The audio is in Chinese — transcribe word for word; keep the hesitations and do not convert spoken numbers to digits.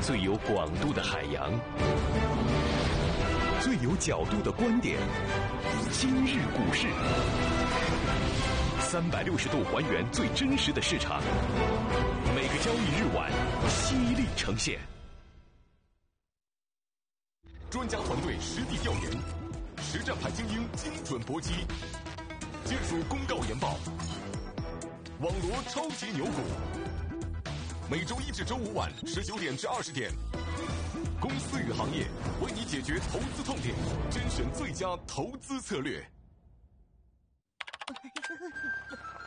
最有广度的海洋，最有角度的观点。今日股市，三百六十度还原最真实的市场，每个交易日晚犀利呈现。专家团队实地调研，实战派精英精准搏击，剑术公告研报，网罗超级牛股。每周一至周五晚十九点至二十点，公司与行业为你解决投资痛点，甄选最佳投资策略。